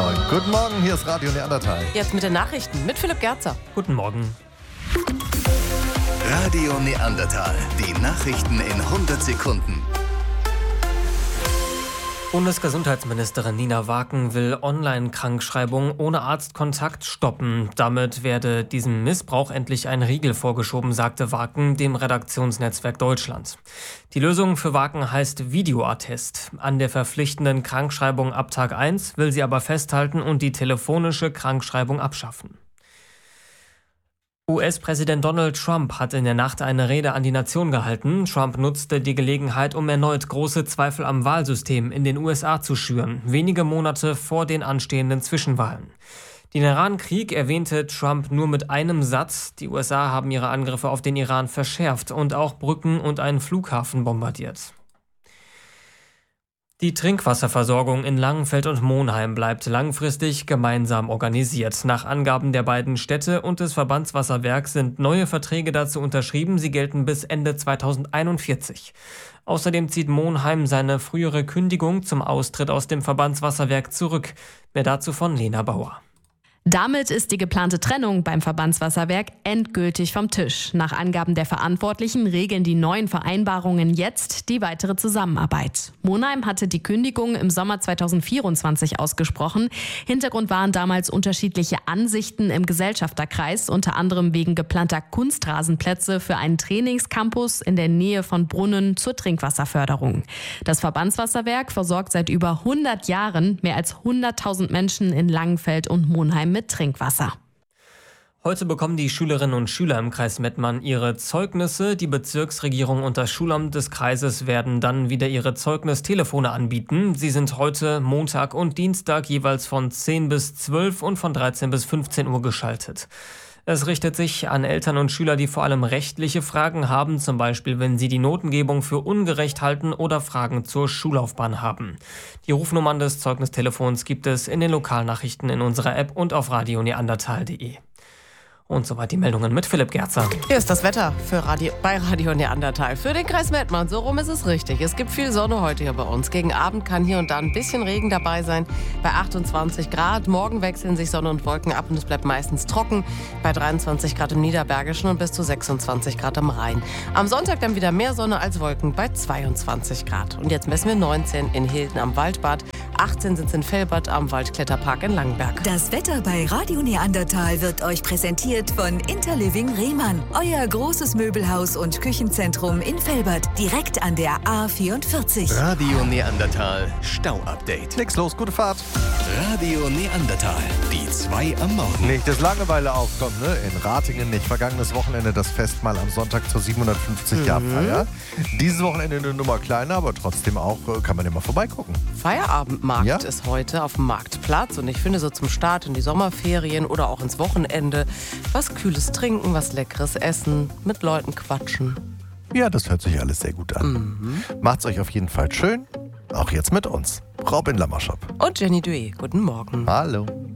9. Guten Morgen, hier ist Radio Neandertal. Jetzt mit den Nachrichten mit Philipp Gerzer. Guten Morgen. Radio Neandertal. Die Nachrichten in 100 Sekunden. Bundesgesundheitsministerin Nina Waken will Online-Krankschreibung ohne Arztkontakt stoppen. Damit werde diesem Missbrauch endlich ein Riegel vorgeschoben, sagte Waken dem Redaktionsnetzwerk Deutschland. Die Lösung für Waken heißt Videoattest. An der verpflichtenden Krankschreibung ab Tag 1 will sie aber festhalten und die telefonische Krankschreibung abschaffen. US-Präsident Donald Trump hat in der Nacht eine Rede an die Nation gehalten. Trump nutzte die Gelegenheit, um erneut große Zweifel am Wahlsystem in den USA zu schüren, wenige Monate vor den anstehenden Zwischenwahlen. Den Iran-Krieg erwähnte Trump nur mit einem Satz. Die USA haben ihre Angriffe auf den Iran verschärft und auch Brücken und einen Flughafen bombardiert. Die Trinkwasserversorgung in Langenfeld und Monheim bleibt langfristig gemeinsam organisiert. Nach Angaben der beiden Städte und des Verbandswasserwerks sind neue Verträge dazu unterschrieben. Sie gelten bis Ende 2041. Außerdem zieht Monheim seine frühere Kündigung zum Austritt aus dem Verbandswasserwerk zurück. Mehr dazu von Lena Bauer. Damit ist die geplante Trennung beim Verbandswasserwerk endgültig vom Tisch. Nach Angaben der Verantwortlichen regeln die neuen Vereinbarungen jetzt die weitere Zusammenarbeit. Monheim hatte die Kündigung im Sommer 2024 ausgesprochen. Hintergrund waren damals unterschiedliche Ansichten im Gesellschafterkreis, unter anderem wegen geplanter Kunstrasenplätze für einen Trainingscampus in der Nähe von Brunnen zur Trinkwasserförderung. Das Verbandswasserwerk versorgt seit über 100 Jahren mehr als 100.000 Menschen in Langenfeld und Monheim mit Trinkwasser. Heute bekommen die Schülerinnen und Schüler im Kreis Mettmann ihre Zeugnisse. Die Bezirksregierung und das Schulamt des Kreises werden dann wieder ihre Zeugnistelefone anbieten. Sie sind heute Montag und Dienstag jeweils von 10 bis 12 und von 13 bis 15 Uhr geschaltet. Es richtet sich an Eltern und Schüler, die vor allem rechtliche Fragen haben, zum Beispiel wenn sie die Notengebung für ungerecht halten oder Fragen zur Schullaufbahn haben. Die Rufnummern des Zeugnistelefons gibt es in den Lokalnachrichten in unserer App und auf radioneandertal.de. Und soweit die Meldungen mit Philipp Gerzer. Hier ist das Wetter bei Radio Neandertal. Für den Kreis Mettmann, so rum ist es richtig. Es gibt viel Sonne heute hier bei uns. Gegen Abend kann hier und da ein bisschen Regen dabei sein. Bei 28 Grad. Morgen wechseln sich Sonne und Wolken ab und es bleibt meistens trocken. Bei 23 Grad im Niederbergischen und bis zu 26 Grad am Rhein. Am Sonntag dann wieder mehr Sonne als Wolken bei 22 Grad. Und jetzt messen wir 19 in Hilden am Waldbad. 18 sind es in Velbert am Waldkletterpark in Langenberg. Das Wetter bei Radio Neandertal wird euch präsentiert von Interliving Rehmann. Euer großes Möbelhaus und Küchenzentrum in Velbert. Direkt an der A44. Radio Neandertal Stau-Update. Nix los, gute Fahrt. Radio Neandertal. Die 2 am Morgen. Nicht, dass Langeweile aufkommt, ne? In Ratingen nicht. Vergangenes Wochenende das Festmahl am Sonntag zur 750-Jahr-Feier. Dieses Wochenende eine Nummer kleiner, aber trotzdem auch kann man immer vorbeigucken. Feierabendmarkt ist heute auf dem Marktplatz und ich finde so zum Start in die Sommerferien oder auch ins Wochenende was Kühles trinken, was Leckeres essen, mit Leuten quatschen. Ja, das hört sich alles sehr gut an. Macht's euch auf jeden Fall schön, auch jetzt mit uns. Robin Lammerschop. Und Jenny Duet, guten Morgen. Hallo.